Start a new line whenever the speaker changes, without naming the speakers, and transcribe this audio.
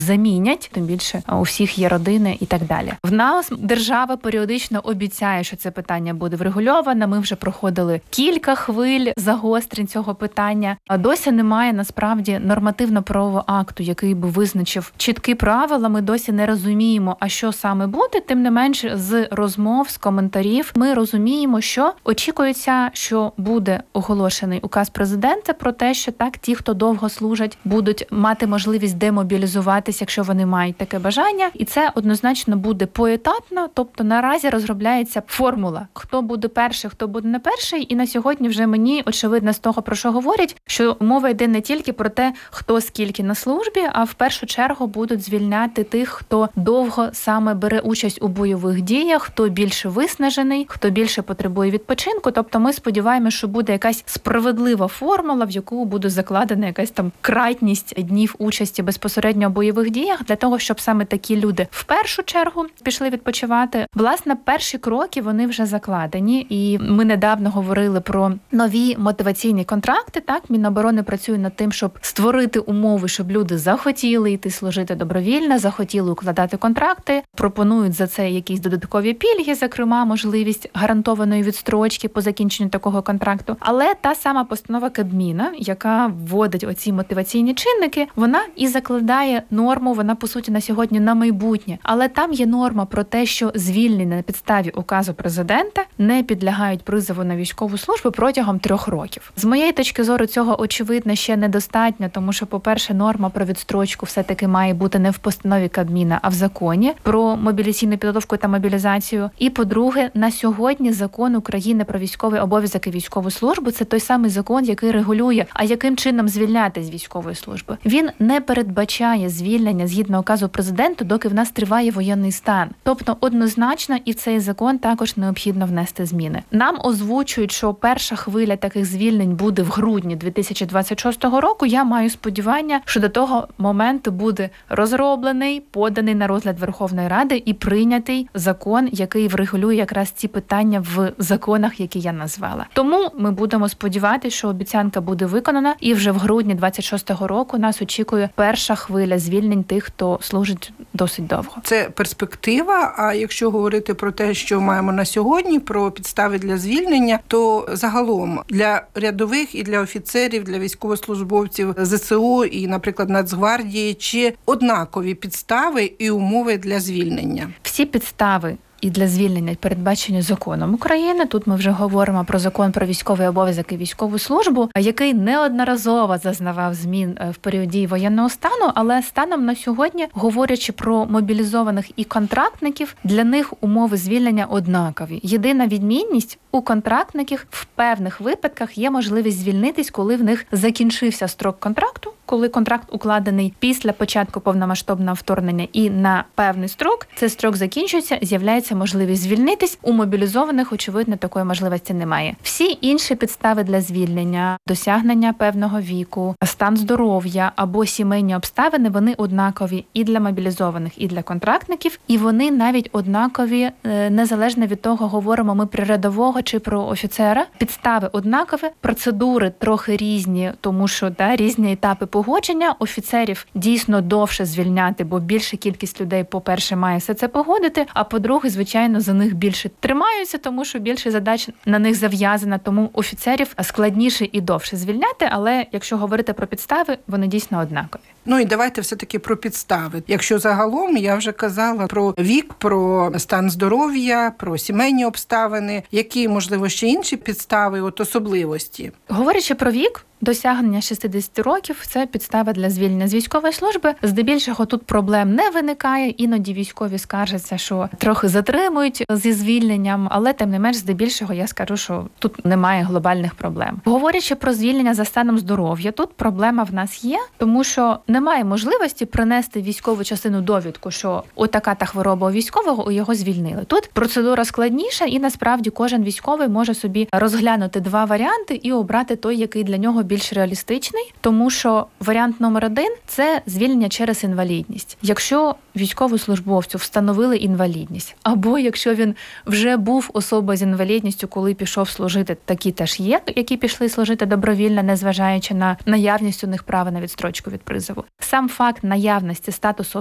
замінять, тим більше у всіх є родини і так далі. В нас держава періодично обіцяє, що це питання буде врегульовано. Ми вже проходили кілька хвиль загострень цього питання. А досі немає насправді нормативно-правового акту, який би визначив чіткі правила. Ми досі не розуміємо, а що саме буде. Тим не менш, з розмов, з коментарів ми розуміємо, що очікується, що буде оголошений указ президента про те, що так, ті, хто довго служать, будуть мати можливість демобілізуватися, якщо вони мають таке бажання. І це однозначно буде поетапно, тобто наразі розробляється формула, хто буде перший, хто буде не перший. І на сьогодні вже мені очевидно з того, про що говорять, що мова йде не тільки про те, хто скільки на службі, а в першу чергу будуть звільняти тих, хто довго саме бере участь у бойових діях, хто більше виснажений, хто більше потребує відпочинку. Тобто ми сподіваємося, що буде якась справедлива формула, в яку буде закладена якась там кратність днів участі безпосередньо у бойових діях, для того, щоб саме такі люди в першу чергу пішли відпочивати. Власне, перші кроки, вони вже закладені. І ми недавно говорили про нові мотиваційні контракти. Так, Міноборони працює над тим, щоб створити умови, щоб люди захотіли йти служити добровільно, захотіли укладати контракти, пропонують за це якісь додаткові пільги, зокрема, можливість гарантованої відстрочки по закінченню такого контракту. Але та сама постанова Кабміна, яка вводить оці мотиваційні чинники, вона і закладає норму, вона, по суті, на сьогодні на майбутнє. Але там є норма про те, що звільнення на підставі указу президента не підлягають призову на військову службу протягом 3 років. З моєї точки зору, цього, очевидно, ще недостатньо, тому що, по-перше, норма про відстрочку все-таки має бути не в постанові Кабміна, а в законі про мобілізаційну підготовку та мобілізацію. І, по-друге, на сьогодні закон України про військовий обов'язок і військову службу – це той самий закон, який регулює, а яким чином звільняти з військової служби. Він не передбачає звільнення згідно указу президента, доки в нас триває воєнний стан. Тобто, однозначно, і в цей закон також необхідно внести зміни. Нам озвучують, що перша хвиля таких звільнень буде в грудні 2026 року. Я маю сподівання, що до того моменту буде розроблений, поданий на розгляд Верховної Ради і прийнятий закон, який врегулює якраз ці питання в законах, які я назвала. Тому ми будемо сподіватися, що обіцянка буде виконана, і вже в грудні 26-го року нас очікує перша хвиля звільнень тих, хто служить досить довго.
Це перспектива, а якщо говорити про те, що маємо на сьогодні, про підстави для звільнення, то загалом для рядових і для офіцерів, для військовослужбовців ЗСУ і, наприклад, Нацгвардії, чи однакові підстави і умови для звільнення?
Всі підстави і для звільнення передбачені законом України. Тут ми вже говоримо про закон про військовий обов'язок і військову службу, який неодноразово зазнавав змін в період дії воєнного стану, але станом на сьогодні, говорячи про мобілізованих і контрактників, для них умови звільнення однакові. Єдина відмінність – у контрактників в певних випадках є можливість звільнитись, коли в них закінчився строк контракту, коли контракт укладений після початку повномасштабного вторгнення і на певний строк, цей строк закінчується, з'являється можливість звільнитись. У мобілізованих, очевидно, такої можливості немає. Всі інші підстави для звільнення, досягнення певного віку, стан здоров'я або сімейні обставини, вони однакові і для мобілізованих, і для контрактників, і вони навіть однакові, незалежно від того, говоримо ми про рядового чи про офіцера. Підстави однакові, процедури трохи різні, тому що різні етапи погодження. Офіцерів дійсно довше звільняти, бо більша кількість людей, по-перше, має все це погодити, а по-друге, звичайно, за них більше тримаються, тому що більше задач на них зав'язана, тому офіцерів складніше і довше звільняти, але якщо говорити про підстави, вони дійсно однакові.
Ну і давайте все-таки про підстави. Якщо загалом, я вже казала про вік, про стан здоров'я, про сімейні обставини, які, можливо, ще інші підстави, особливості?
Говорячи про вік, досягнення 60 років – це підстава для звільнення з військової служби. Здебільшого тут проблем не виникає, іноді військові скаржаться, що трохи затримують зі звільненням, але тим не менш, здебільшого я скажу, що тут немає глобальних проблем. Говорячи про звільнення за станом здоров'я, тут проблема в нас є, тому що немає можливості принести військову частину довідку, що отака-та хвороба у військового, його звільнили. Тут процедура складніша, і насправді кожен військовий може собі розглянути 2 варіанти і обрати той, який для нього більш реалістичний, тому що варіант номер 1 – це звільнення через інвалідність. Якщо військовослужбовцю встановили інвалідність, або якщо він вже був особою з інвалідністю, коли пішов служити, такі теж є, які пішли служити добровільно, незважаючи на наявність у них права на відстрочку від призову. Сам факт наявності статусу